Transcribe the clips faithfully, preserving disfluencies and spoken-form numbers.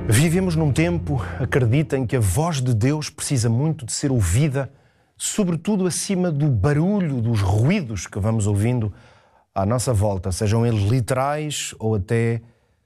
Vivemos num tempo, acreditem, que a voz de Deus precisa muito de ser ouvida, sobretudo acima do barulho, dos ruídos que vamos ouvindo à nossa volta, sejam eles literais ou até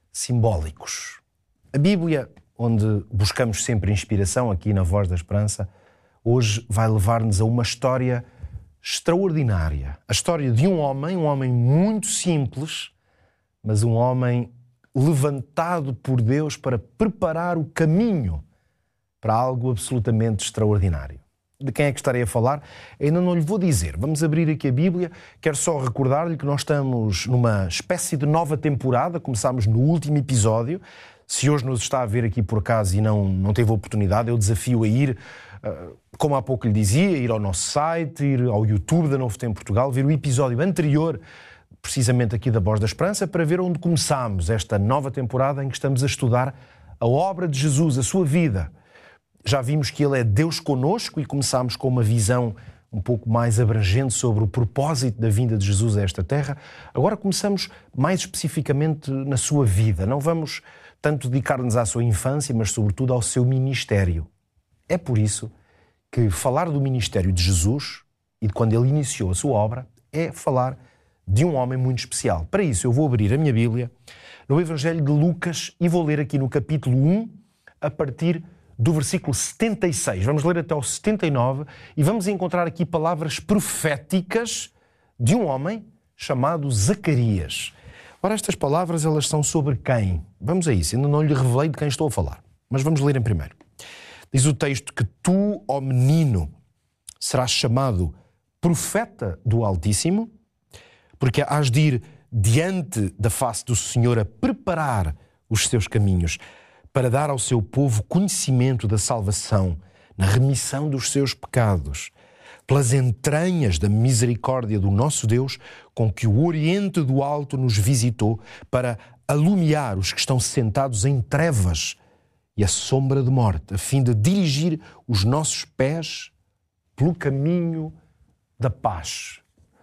simbólicos. A Bíblia, onde buscamos sempre inspiração aqui na Voz da Esperança, hoje vai levar-nos a uma história extraordinária. A história de um homem, um homem muito simples, mas um homem levantado por Deus para preparar o caminho para algo absolutamente extraordinário. De quem é que estarei a falar? Ainda não lhe vou dizer. Vamos abrir aqui a Bíblia. Quero só recordar-lhe que nós estamos numa espécie de nova temporada. Começámos no último episódio. Se hoje nos está a ver aqui por acaso e não, não teve a oportunidade, eu desafio a ir, como há pouco lhe dizia, ir ao nosso site, ir ao YouTube da Novo Tempo Portugal, ver o episódio anterior, precisamente aqui da Voz da Esperança, para ver onde começámos esta nova temporada em que estamos a estudar a obra de Jesus, a sua vida. Já vimos que Ele é Deus conosco e começámos com uma visão um pouco mais abrangente sobre o propósito da vinda de Jesus a esta terra. Agora começamos mais especificamente na sua vida. Não vamos tanto dedicar-nos à sua infância, mas sobretudo ao seu ministério. É por isso que falar do ministério de Jesus e de quando Ele iniciou a sua obra é falar de um homem muito especial. Para isso eu vou abrir a minha Bíblia no Evangelho de Lucas e vou ler aqui no capítulo um, a partir do versículo setenta e seis. Vamos ler até ao setenta e nove e vamos encontrar aqui palavras proféticas de um homem chamado Zacarias. Ora, estas palavras, elas são sobre quem? Vamos a isso. Ainda não lhe revelei de quem estou a falar, mas vamos ler em primeiro. Diz o texto que tu, ó menino, serás chamado profeta do Altíssimo, porque hás de ir diante da face do Senhor a preparar os seus caminhos, para dar ao seu povo conhecimento da salvação, na remissão dos seus pecados, pelas entranhas da misericórdia do nosso Deus, com que o Oriente do Alto nos visitou, para alumiar os que estão sentados em trevas e a sombra de morte, a fim de dirigir os nossos pés pelo caminho da paz.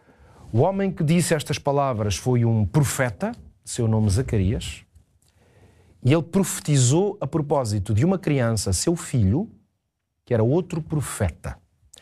O homem que disse estas palavras foi um profeta, seu nome Zacarias, e ele profetizou a propósito de uma criança, seu filho, que era outro profeta.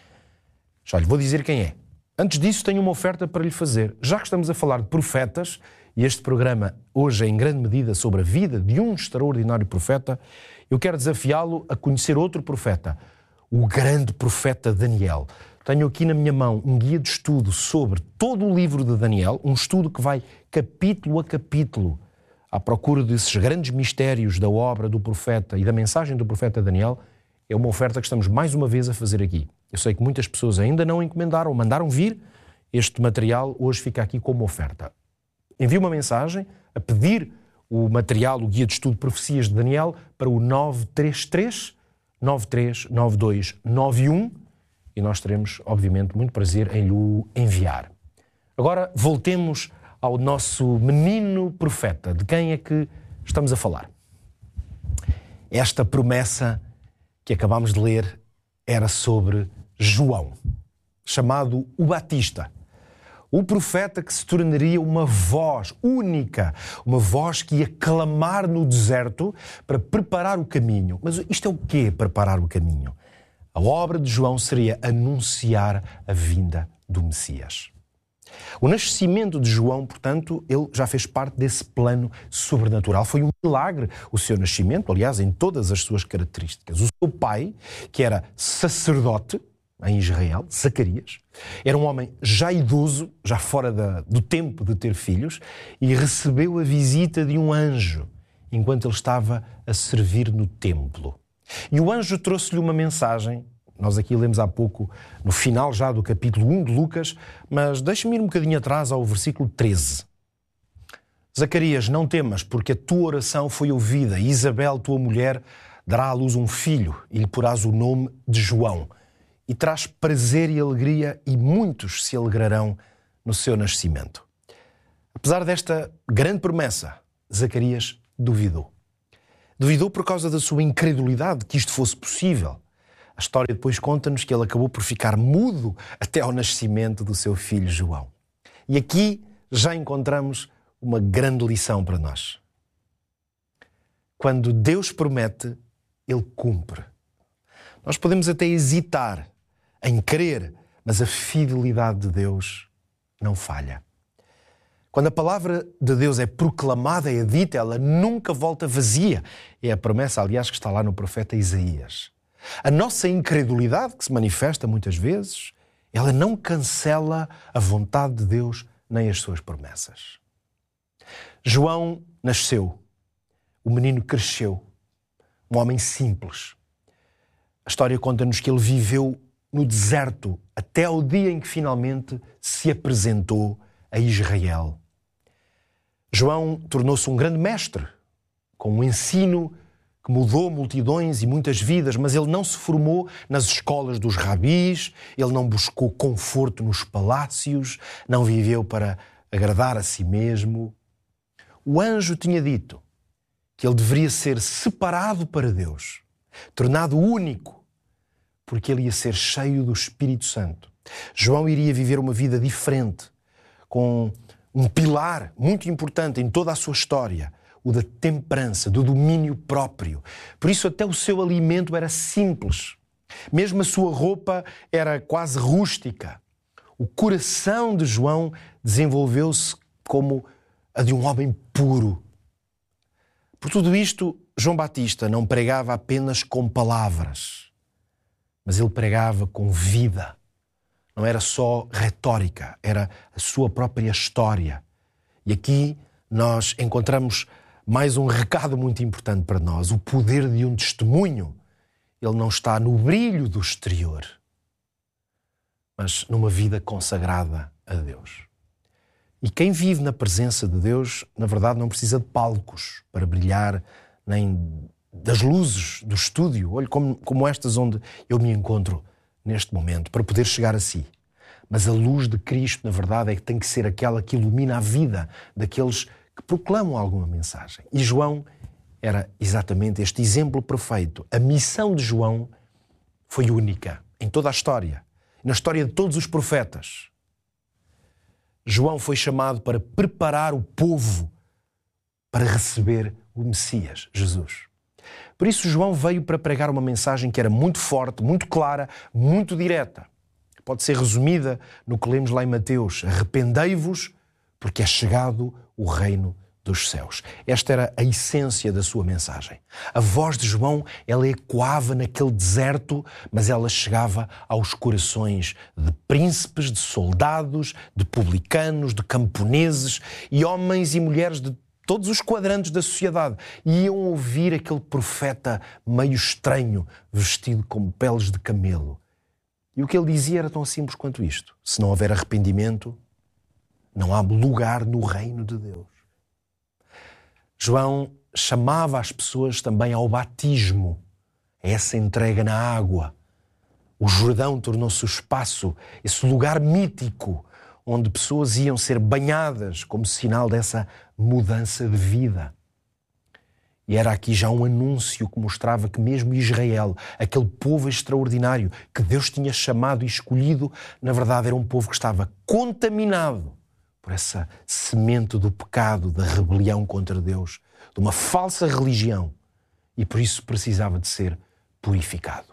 Já lhe vou dizer quem é. Antes disso, tenho uma oferta para lhe fazer. Já que estamos a falar de profetas, e este programa hoje é em grande medida sobre a vida de um extraordinário profeta, eu quero desafiá-lo a conhecer outro profeta, o grande profeta Daniel. Tenho aqui na minha mão um guia de estudo sobre todo o livro de Daniel, um estudo que vai capítulo a capítulo à procura desses grandes mistérios da obra do profeta e da mensagem do profeta Daniel. É uma oferta que estamos mais uma vez a fazer aqui. Eu sei que muitas pessoas ainda não encomendaram, mandaram vir. Este material hoje fica aqui como oferta. Envie uma mensagem a pedir o material, o guia de estudo Profecias de Daniel, para o nove três três, nove três nove dois nove um e nós teremos, obviamente, muito prazer em lhe enviar. Agora, voltemos ao nosso menino profeta. De quem é que estamos a falar? Esta promessa que acabamos de ler era sobre João, chamado o Batista. O profeta que se tornaria uma voz única, uma voz que ia clamar no deserto para preparar o caminho. Mas isto é o quê, preparar o caminho? A obra de João seria anunciar a vinda do Messias. O nascimento de João, portanto, ele já fez parte desse plano sobrenatural. Foi um milagre o seu nascimento, aliás, em todas as suas características. O seu pai, que era sacerdote em Israel, Zacarias, era um homem já idoso, já fora da, do tempo de ter filhos, e recebeu a visita de um anjo enquanto ele estava a servir no templo. E o anjo trouxe-lhe uma mensagem. Nós aqui lemos há pouco, no final já do capítulo um de Lucas, mas deixe-me ir um bocadinho atrás ao versículo treze. Zacarias, não temas, porque a tua oração foi ouvida, e Isabel, tua mulher, dará à luz um filho, e lhe porás o nome de João. E traz prazer e alegria, e muitos se alegrarão no seu nascimento. Apesar desta grande promessa, Zacarias duvidou. Duvidou por causa da sua incredulidade que isto fosse possível. A história depois conta-nos que ele acabou por ficar mudo até ao nascimento do seu filho João. E aqui já encontramos uma grande lição para nós. quando Deus promete, Ele cumpre. Nós podemos até hesitar em crer, mas a fidelidade de Deus não falha. Quando a palavra de Deus é proclamada, é dita, ela nunca volta vazia. É a promessa, aliás, que está lá no profeta Isaías. A nossa incredulidade, que se manifesta muitas vezes, ela não cancela a vontade de Deus nem as suas promessas. João nasceu, o menino cresceu, um homem simples. A história conta-nos que ele viveu no deserto até ao dia em que finalmente se apresentou a Israel. João tornou-se um grande mestre, com um ensino que mudou multidões e muitas vidas, mas ele não se formou nas escolas dos rabis, ele não buscou conforto nos palácios, não viveu para agradar a si mesmo. O anjo tinha dito que ele deveria ser separado para Deus, tornado único, porque ele ia ser cheio do Espírito Santo. João iria viver uma vida diferente, com um pilar muito importante em toda a sua história, o da temperança, do domínio próprio. Por isso até o seu alimento era simples. Mesmo a sua roupa era quase rústica. O coração de João desenvolveu-se como a de um homem puro. Por tudo isto, João Batista não pregava apenas com palavras, mas ele pregava com vida. Não era só retórica, era a sua própria história. E aqui nós encontramos mais um recado muito importante para nós. O poder de um testemunho, ele não está no brilho do exterior, mas numa vida consagrada a Deus. E quem vive na presença de Deus, na verdade, não precisa de palcos para brilhar, nem das luzes do estúdio, olha, como, como estas onde eu me encontro neste momento, para poder chegar a si. Mas a luz de Cristo, na verdade, é que tem que ser aquela que ilumina a vida daqueles que proclamam alguma mensagem. E João era exatamente este exemplo perfeito. A missão de João foi única em toda a história, na história de todos os profetas. João foi chamado para preparar o povo para receber o Messias, Jesus. Por isso, João veio para pregar uma mensagem que era muito forte, muito clara, muito direta. Pode ser resumida no que lemos lá em Mateus: arrependei-vos, porque é chegado o reino dos céus. Esta era a essência da sua mensagem. A voz de João, ela ecoava naquele deserto, mas ela chegava aos corações de príncipes, de soldados, de publicanos, de camponeses e homens e mulheres de todos os quadrantes da sociedade. E iam ouvir aquele profeta meio estranho, vestido com peles de camelo. E o que ele dizia era tão simples quanto isto: se não houver arrependimento, não há lugar no reino de Deus. João chamava as pessoas também ao batismo, a essa entrega na água. O Jordão tornou-se o espaço, esse lugar mítico, onde pessoas iam ser banhadas como sinal dessa mudança de vida. E era aqui já um anúncio que mostrava que mesmo Israel, aquele povo extraordinário que Deus tinha chamado e escolhido, na verdade era um povo que estava contaminado por essa semente do pecado, da rebelião contra Deus, de uma falsa religião, e por isso precisava de ser purificado.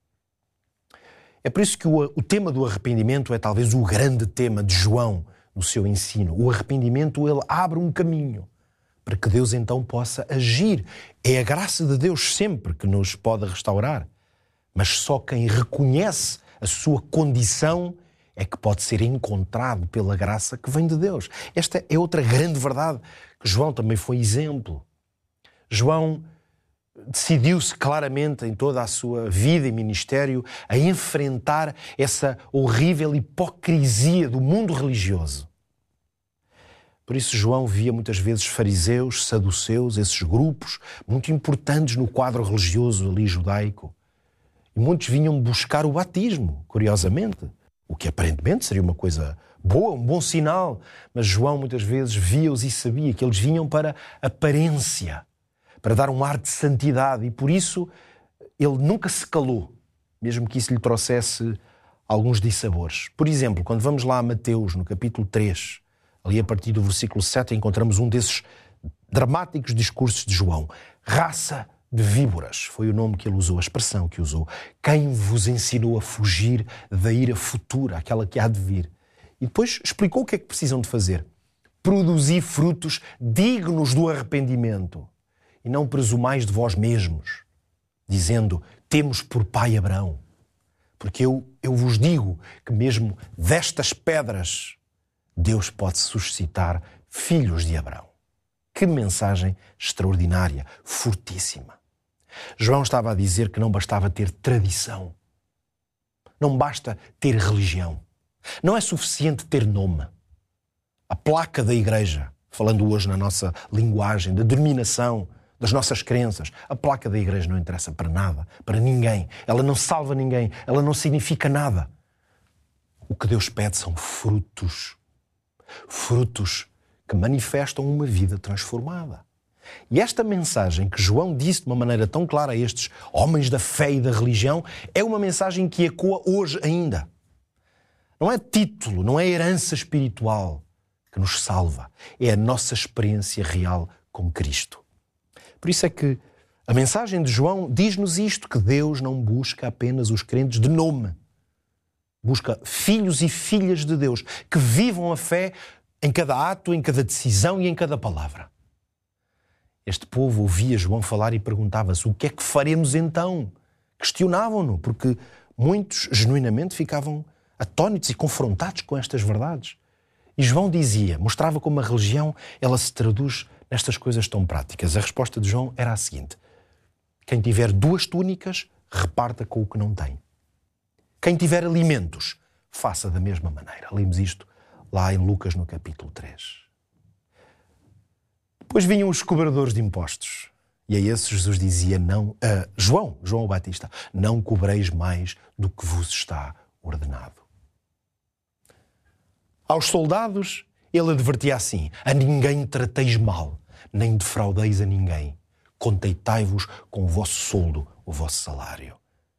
É por isso que o, o tema do arrependimento é talvez o grande tema de João no seu ensino. O arrependimento, ele abre um caminho para que Deus então possa agir. É a graça de Deus sempre que nos pode restaurar, mas só quem reconhece a sua condição é que pode ser encontrado pela graça que vem de Deus. Esta é outra grande verdade que João também foi exemplo. João decidiu-se claramente em toda a sua vida e ministério a enfrentar essa horrível hipocrisia do mundo religioso. Por isso João via muitas vezes fariseus, saduceus, esses grupos muito importantes no quadro religioso ali judaico. E muitos vinham buscar o batismo, curiosamente, o que aparentemente seria uma coisa boa, um bom sinal. Mas João muitas vezes via-os e sabia que eles vinham para aparência, para dar um ar de santidade, e por isso ele nunca se calou, mesmo que isso lhe trouxesse alguns dissabores. Por exemplo, quando vamos lá a Mateus, no capítulo três, ali a partir do versículo sete, encontramos um desses dramáticos discursos de João. raça de víboras, foi o nome que ele usou, a expressão que usou. Quem vos ensinou a fugir da ira futura, aquela que há de vir? E depois explicou o que é que precisam de fazer. Produzir frutos dignos do arrependimento e não presumais de vós mesmos, dizendo, temos por pai Abraão. Porque eu, eu vos digo que mesmo destas pedras Deus pode suscitar filhos de Abraão. Que mensagem extraordinária, fortíssima. João estava a dizer que não bastava ter tradição. Não basta ter religião. Não é suficiente ter nome. A placa da igreja, falando hoje na nossa linguagem, da denominação, das nossas crenças, a placa da igreja não interessa para nada, para ninguém. Ela não salva ninguém, ela não significa nada. O que Deus pede são frutos. Frutos que manifestam uma vida transformada. E esta mensagem que João disse de uma maneira tão clara a estes homens da fé e da religião é uma mensagem que ecoa hoje ainda. Não é título, não é herança espiritual que nos salva. É a nossa experiência real com Cristo. Por isso é que a mensagem de João diz-nos isto, que Deus não busca apenas os crentes de nome. Busca filhos e filhas de Deus que vivam a fé em cada ato, em cada decisão e em cada palavra. Este povo ouvia João falar e perguntava-se, o que é que faremos então? Questionavam-no, porque muitos genuinamente ficavam atónitos e confrontados com estas verdades. E João dizia, mostrava como a religião ela se traduz nestas coisas tão práticas. A resposta de João era a seguinte, quem tiver duas túnicas, reparta com o que não tem. Quem tiver alimentos, faça da mesma maneira. Lemos isto lá em Lucas no capítulo três. Depois vinham os cobradores de impostos. E a esses Jesus dizia, não, uh, João, João o Batista, não cobreis mais do que vos está ordenado. Aos soldados, ele advertia assim, a ninguém trateis mal, nem defraudeis a ninguém. Conteitai-vos com o vosso soldo, o vosso salário.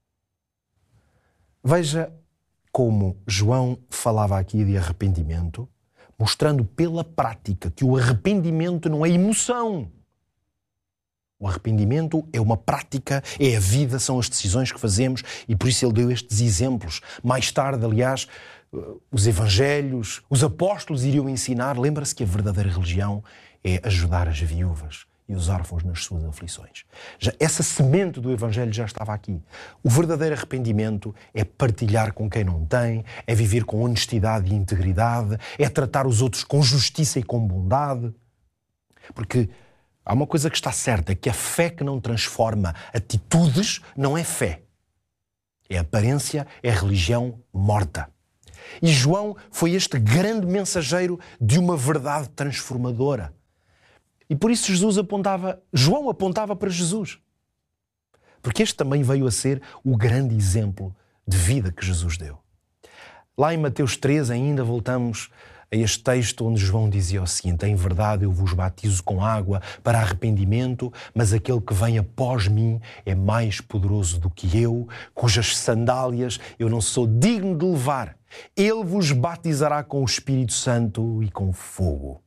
Veja como João falava aqui de arrependimento, mostrando pela prática que o arrependimento não é emoção. O arrependimento é uma prática, é a vida, são as decisões que fazemos e por isso ele deu estes exemplos. Mais tarde, aliás, os evangelhos, os apóstolos iriam ensinar, lembra-se que a verdadeira religião é ajudar as viúvas e os órfãos nas suas aflições. Já, essa semente do evangelho já estava aqui. O verdadeiro arrependimento é partilhar com quem não tem, é viver com honestidade e integridade, é tratar os outros com justiça e com bondade. Porque há uma coisa que está certa, é que a fé que não transforma atitudes não é fé. É aparência, é religião morta. E João foi este grande mensageiro de uma verdade transformadora. E por isso Jesus apontava, João apontava para Jesus. Porque este também veio a ser o grande exemplo de vida que Jesus deu. Lá em Mateus treze ainda voltamos a este texto onde João dizia o seguinte, em verdade eu vos batizo com água para arrependimento, mas aquele que vem após mim é mais poderoso do que eu, cujas sandálias eu não sou digno de levar. Ele vos batizará com o Espírito Santo e com fogo.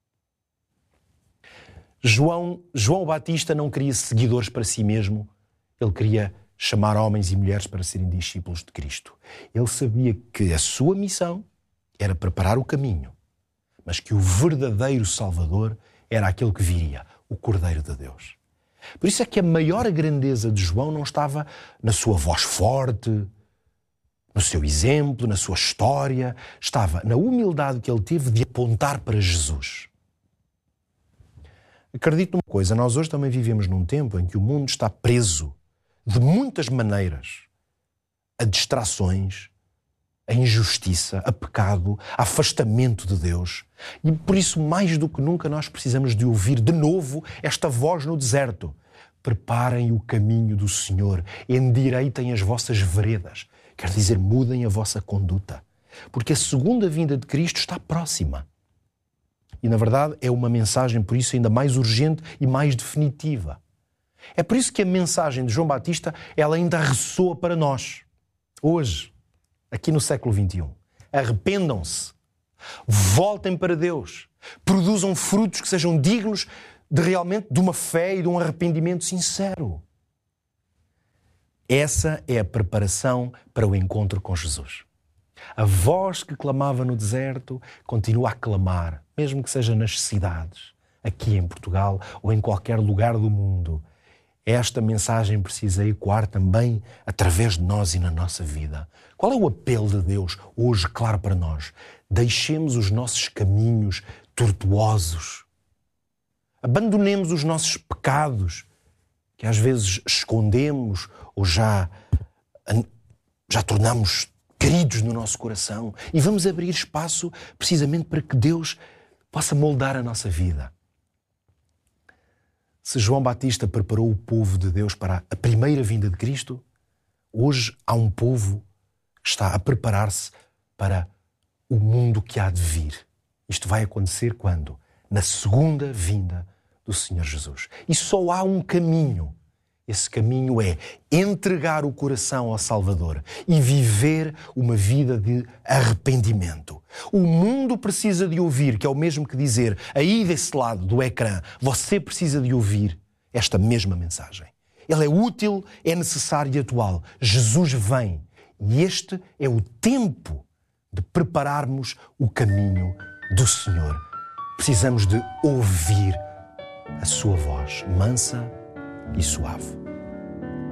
João, João Batista não queria seguidores para si mesmo, ele queria chamar homens e mulheres para serem discípulos de Cristo. Ele sabia que a sua missão era preparar o caminho, mas que o verdadeiro Salvador era aquele que viria, o Cordeiro de Deus. Por isso é que a maior grandeza de João não estava na sua voz forte, no seu exemplo, na sua história, estava na humildade que ele teve de apontar para Jesus. Acredito numa coisa, nós hoje também vivemos num tempo em que o mundo está preso de muitas maneiras a distrações, a injustiça, a pecado, a afastamento de Deus. E por isso, mais do que nunca, nós precisamos de ouvir de novo esta voz no deserto. Preparem o caminho do Senhor, endireitem as vossas veredas. Quer dizer, mudem a vossa conduta. Porque a segunda vinda de Cristo está próxima. E, na verdade, é uma mensagem, por isso, ainda mais urgente e mais definitiva. É por isso que a mensagem de João Batista, ela ainda ressoa para nós. Hoje, aqui no século vinte e um. Arrependam-se. Voltem para Deus. Produzam frutos que sejam dignos de realmente de uma fé e de um arrependimento sincero. Essa é a preparação para o encontro com Jesus. A voz que clamava no deserto continua a clamar, mesmo que seja nas cidades, aqui em Portugal ou em qualquer lugar do mundo. Esta mensagem precisa ecoar também através de nós e na nossa vida. Qual é o apelo de Deus hoje, claro, para nós? Deixemos os nossos caminhos tortuosos. Abandonemos os nossos pecados, que às vezes escondemos ou já, já tornamos queridos no nosso coração, e vamos abrir espaço precisamente para que Deus possa moldar a nossa vida. Se João Batista preparou o povo de Deus para a primeira vinda de Cristo, hoje há um povo que está a preparar-se para o mundo que há de vir. Isto vai acontecer quando? Na segunda vinda do Senhor Jesus. E só há um caminho. Esse caminho é entregar o coração ao Salvador e viver uma vida de arrependimento. O mundo precisa de ouvir, que é o mesmo que dizer, aí desse lado do ecrã, você precisa de ouvir esta mesma mensagem. Ela é útil, é necessária e atual. Jesus vem e este é o tempo de prepararmos o caminho do Senhor. Precisamos de ouvir a sua voz mansa e suave.